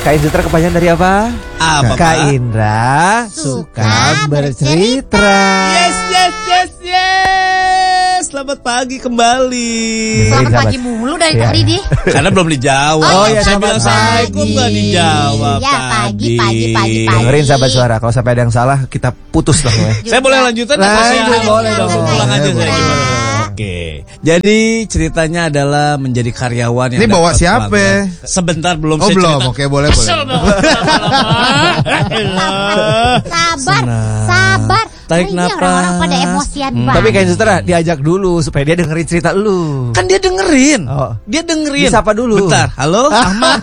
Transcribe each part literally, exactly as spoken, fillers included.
Kak Indra kepanjangan dari apa? Apa, Kak Indra suka bercerita. Yes, yes, yes, yes. Selamat pagi kembali. Selamat pagi mulu dari ya. tadi deh. Karena belum dijawab. Oh, ya, saya bilang assalamualaikum nggak dijawab. Ya, pagi, pagi, pagi, pagi. Dengerin sahabat suara, kalau sampai ada yang salah kita putus dong ya. Saya boleh lanjutan? Lanjut, Apa saya boleh harus dong. pulang aja saya Boleh. gimana? Oke. Jadi ceritanya adalah menjadi karyawan yang Ini bawa dapat siapa? pelanggan. Sebentar belum Oh saya belum, cerita. oke boleh boleh. Sabar, Senang. sabar. Tarik Ini napas. orang-orang pada emosian Hmm. banget. Tapi Kak Indra diajak dulu supaya dia dengerin cerita lu. Kan dia dengerin. Oh. Dia dengerin. Disapa dulu. Bentar. Halo, Ahmad.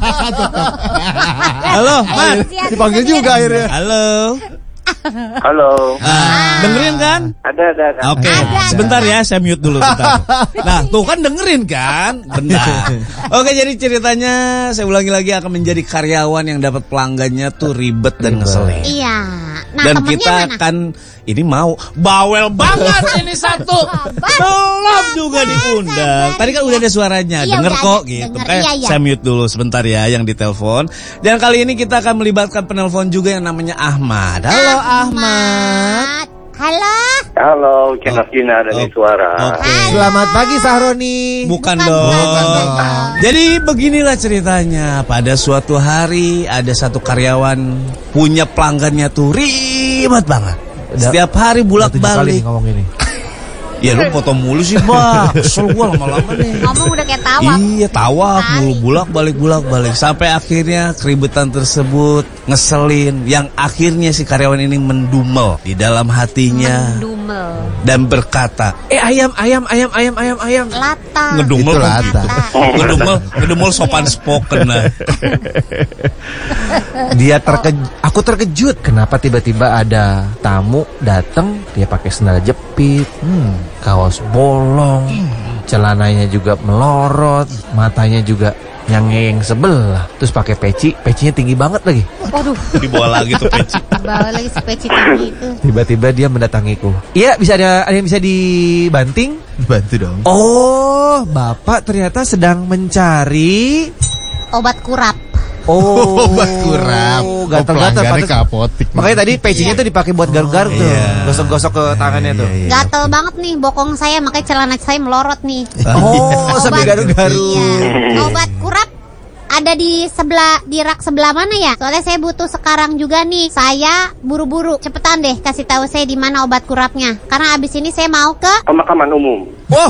Halo, Ahmad. Dipanggil juga akhirnya. Halo. Halo. Ah, dengerin kan? Ada, ada, ada. Oke, sebentar ya, saya mute dulu bentar. Nah, tuh kan dengerin kan? Bentar. Oke, jadi ceritanya saya ulangi lagi akan menjadi karyawan yang dapat pelanggannya tuh ribet dan ngeselin. Iya. Nah, Dan temennya kita mana? kan ini mau bawel banget ini satu. Belum juga diundang. Tadi kan udah ada suaranya, Iya, denger udah kok ada, gitu. denger, Eh, iya, iya. saya mute dulu sebentar ya yang ditelepon. Dan kali ini kita akan melibatkan penelpon juga yang namanya Ahmad. Halo Ahmad. Halo. Halo, Kena Gina dari Oh. suara. Oke. Selamat pagi Sahroni. Bukan, Bukan, dong. bukan dong. Jadi beginilah ceritanya. Pada suatu hari ada satu karyawan punya pelanggannya tuh ribet banget. Udah- Setiap hari Udah tujuh kali bulak-balik. nih ngomong ini. Ya lu foto mulu sih, Bang. Kesel gua lama-lama nih. Ngomong udah kayak tawa. Iya, tawaf mulu, bulak-balik bulak-balik sampai akhirnya keributan tersebut ngeselin yang akhirnya si karyawan ini mendumel di dalam hatinya Mendumel. dan berkata, "Eh ayam, ayam, ayam, ayam, ayam, ayam." Lata. Ngedumel Itu kok lata. gitu. Ngedumel, ngedumel sopan spoken lah. Dia terkejut, aku terkejut. Kenapa tiba-tiba ada tamu datang, dia pakai sandal jepit, hmm, kaos bolong, celananya juga melorot, matanya juga nyangeng sebelah, terus pakai peci, pecinya tinggi banget lagi. Waduh, Dibawa lagi tuh peci. bawa lagi si peci tinggi itu. Tiba-tiba dia mendatangiku. Iya, bisa ada, ada yang bisa dibanting? Bantu dong. Oh, Bapak ternyata sedang mencari. Obat kurap. Oh, Obat kurap. gatal-gatal. Pelanggannya pantes- ke apotik. Makanya tadi pecinya tuh dipakai buat garuk-garuk tuh, iya. gosok-gosok ke tangannya tuh. Gatel banget nih bokong saya, makanya celana saya melorot nih. Oh, sampai Obat- garuk-garuk. Iya. Obat kurap ada di sebelah di rak sebelah mana ya? Soalnya saya butuh sekarang juga nih. Saya buru-buru, cepetan deh kasih tahu saya di mana obat kurapnya. Karena abis ini saya mau ke Pemakaman umum.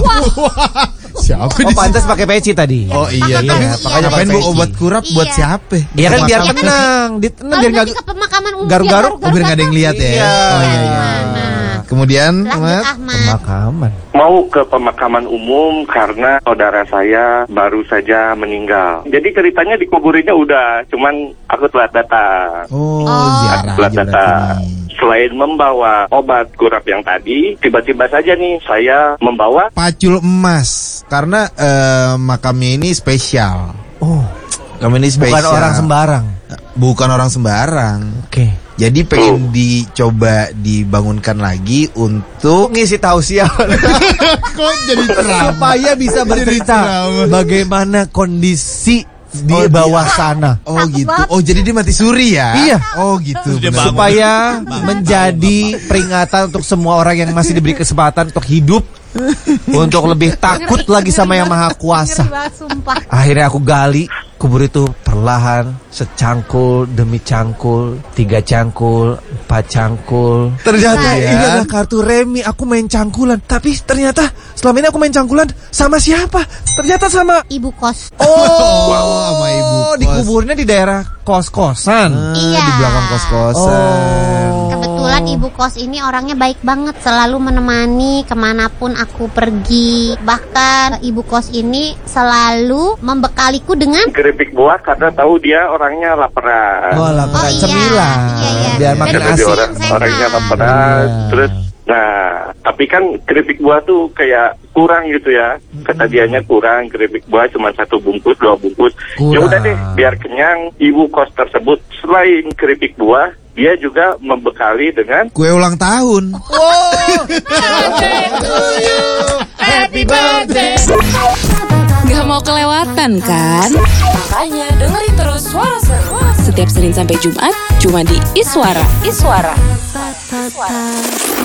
Siapa Oh, di pantas pakai peci tadi. Oh iya, Iya, tapi makanya ngapain pakai bawa peci. obat kurap buat Iya. siapa? Iya kan biar Masalah. tenang, di tenang kalau biar nanti nggak ke pemakaman umum garuk-garuk, Oh, biar nggak ada yang lihat ya. Iya. Oh iya iya. Kemudian, Lanjut Ahmad. Ahmad. pemakaman. Mau ke pemakaman umum karena saudara saya baru saja meninggal. Jadi ceritanya dikuburinnya udah, cuman aku telat datang. Oh, Oh. ziarah Telat aja berarti datang. nih. Selain membawa obat kurap yang tadi, tiba-tiba saja nih saya membawa Pacul emas karena eh, makamnya ini spesial. Oh, Makam ini spesial. bukan orang sembarang. Bukan orang sembarang. Oke. Jadi pengen dicoba dibangunkan lagi untuk Ngisi tausiah kok jadi supaya bisa bercerita ceramah. bagaimana kondisi di Oh, bawah dia- sana. Oh Takut gitu. banget. Oh jadi dia mati suri ya? Iya. Oh gitu. Dia benar. bangun. Supaya menjadi peringatan untuk semua orang yang masih diberi kesempatan untuk hidup, untuk lebih takut lagi sama yang maha kuasa. Ngeri banget, sumpah. Akhirnya aku gali kubur itu perlahan, secangkul demi cangkul, tiga cangkul, empat cangkul. Ternyata Iya. ini adalah kartu remi. Aku main cangkulan, tapi ternyata selama ini aku main cangkulan sama siapa? Ternyata sama. Ibu kos. Oh, Wow, sama ibu kos. dikuburnya di daerah kos-kosan. Ah, Iya. Di belakang kos-kosan. Oh. Kebetulan ibu kos ini orangnya baik banget, selalu menemani kemanapun aku pergi. Bahkan ibu kos ini selalu membekaliku dengan keripik buah karena tahu dia orangnya laparan. Oh, lapar Oh, iya. cemilan. Iya, iya. Biar Dan makan Karena nasi. dia orang, Sehat. orangnya laparan. Iya. Terus, nah, tapi kan keripik buah tuh kayak kurang gitu ya. Kata dianya kurang, keripik buah cuma satu bungkus, dua bungkus. Ya udah deh, biar kenyang. Ibu kos tersebut selain keripik buah, dia juga membekali dengan Kue ulang tahun. Happy birthday. Gak mau kelewatan kan? Makanya dengerin terus Suara Seru Setiap Senin sampai Jumat cuma di Iswara. Iswara. Iswara.